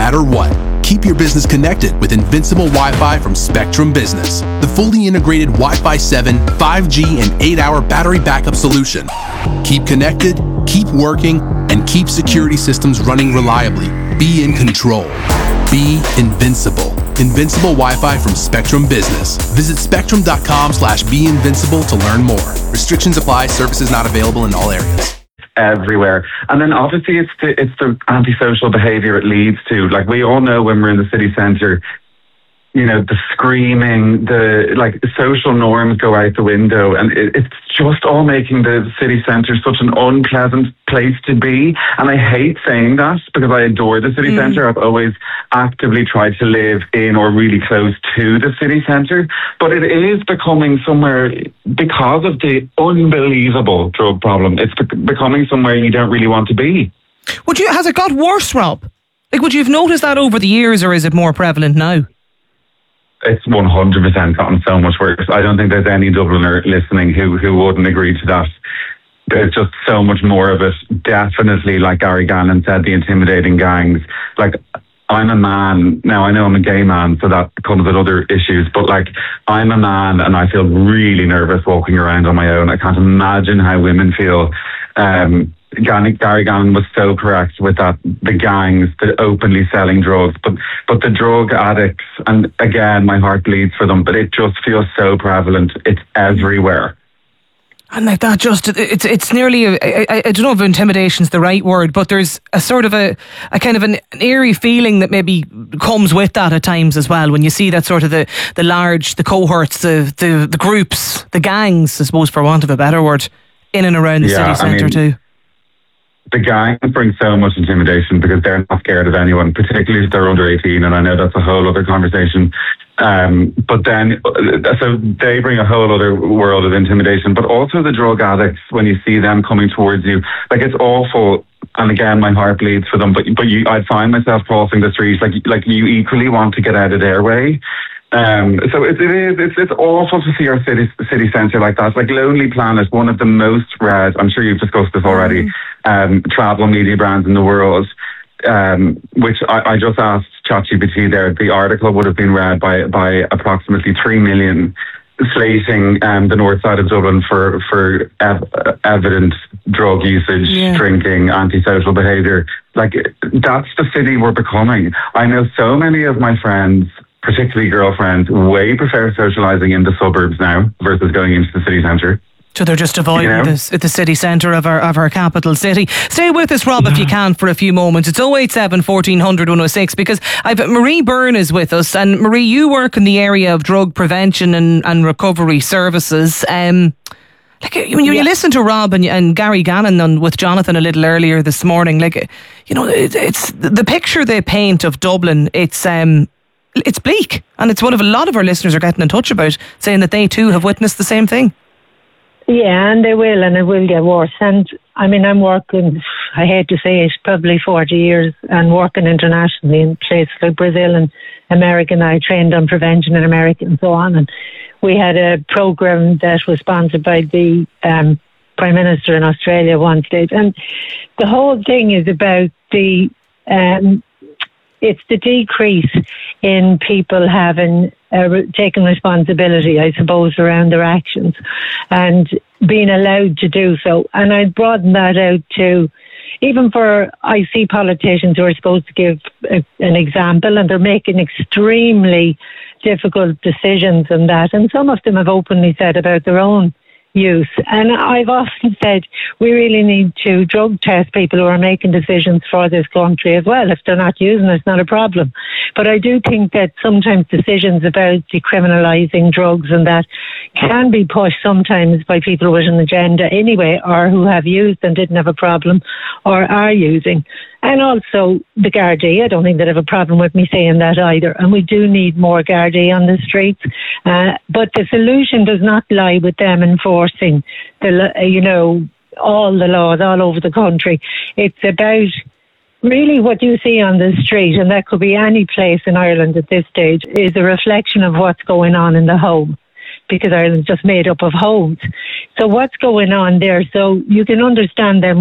matter what. Keep your business connected with Invincible Wi-Fi from Spectrum Business, the fully integrated Wi-Fi 7, 5G, and 8-hour battery backup solution. Keep connected, keep working, and keep security systems running reliably. Be in control. Be invincible. Invincible Wi-Fi from Spectrum Business. Visit spectrum.com/beinvincible to learn more. Restrictions apply. Services not available in all areas. Everywhere. And then obviously it's the antisocial behaviour it leads to. Like, we all know when we're in the city centre, you know, the screaming, the social norms go out the window, and it's just all making the city centre such an unpleasant place to be. And I hate saying that because I adore the city centre. I've always actively tried to live in or really close to the city centre, but it is becoming somewhere, because of the unbelievable drug problem, it's becoming somewhere you don't really want to be. Has it got worse, Rob? Like, would you have noticed that over the years, or is it more prevalent now? It's 100% gotten so much worse. I don't think there's any Dubliner listening who wouldn't agree to that. There's just so much more of it. Definitely, like Gary Gannon said, the intimidating gangs. Like, I'm a man. Now, I know I'm a gay man, so that comes with other issues, but like, I'm a man and I feel really nervous walking around on my own. I can't imagine how women feel. Gary Gannon was so correct with that. The gangs, the openly selling drugs, but the drug addicts, and again, my heart bleeds for them, but it just feels so prevalent. It's everywhere. And like that, it's nearly, I don't know if intimidation's the right word, but there's a sort of a kind of an eerie feeling that maybe comes with that at times as well, when you see that sort of the cohorts, the groups, the gangs, I suppose, for want of a better word, in and around the city centre too. The gangs bring so much intimidation because they're not scared of anyone, particularly if they're under 18, and I know that's a whole other conversation. But then, so they bring a whole other world of intimidation, but also the drug addicts, when you see them coming towards you, like, it's awful. And again, my heart bleeds for them, but I'd find myself crossing the streets, like you equally want to get out of their way. So it's awful to see our city centre like that. Like Lonely Planet, one of the most read, I'm sure you've discussed this already, travel media brands in the world, which I just asked ChatGPT there. The article would have been read by approximately 3 million, slating the north side of Dublin for evident drug usage, drinking, antisocial behaviour. Like, that's the city we're becoming. I know so many of my friends, particularly girlfriends, way prefer socialising in the suburbs now versus going into the city centre. So they're just avoiding the city centre of our capital city. Stay with us, Rob, if you can, for a few moments. It's 087 1400 106, because Marie Byrne is with us. And Marie, you work in the area of drug prevention and recovery services. When you listen to Rob and Gary Gannon with Jonathan a little earlier this morning, it's the picture they paint of Dublin. It's bleak, and it's one of a lot of our listeners are getting in touch about, saying that they too have witnessed the same thing. Yeah, and they will, and it will get worse. And I mean, I'm working, I hate to say it, probably 40 years, and working internationally in places like Brazil and America. And I trained on prevention in America and so on. And we had a program that was sponsored by the Prime Minister in Australia one stage. And the whole thing is about it's the decrease in people having taking responsibility, I suppose, around their actions and being allowed to do so. And I'd broaden that out to, even for, I see politicians who are supposed to give an example, and they're making extremely difficult decisions on that. And some of them have openly said about their own use. And I've often said we really need to drug test people who are making decisions for this country as well. If they're not using it, it's not a problem. But I do think that sometimes decisions about decriminalising drugs and that can be pushed sometimes by people with an agenda anyway, or who have used and didn't have a problem or are using. And also the Gardaí, I don't think they'd have a problem with me saying that either. And we do need more Gardaí on the streets. But the solution does not lie with them enforcing all the laws all over the country. It's about really what you see on the street, and that could be any place in Ireland at this stage, is a reflection of what's going on in the home, because Ireland's just made up of homes. So what's going on there? So you can understand them